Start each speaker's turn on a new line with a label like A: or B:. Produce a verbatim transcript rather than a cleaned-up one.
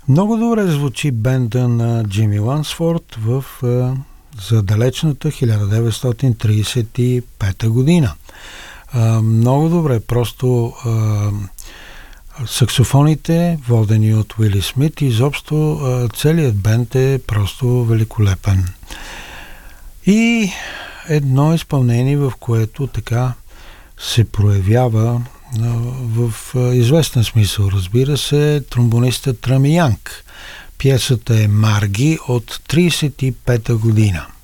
A: Много добре звучи бенда на Джими Лансфорд в а, за далечната хиляда деветстотин тридесет и пета година. А, много добре, просто а, саксофоните, водени от Уили Смит, изобщо а, целият бенд е просто великолепен. И едно изпълнение, в което така се проявява в известен смисъл, разбира се, тромбонистът Рами Янг. Пиесата е Марги от тридесет и пета година.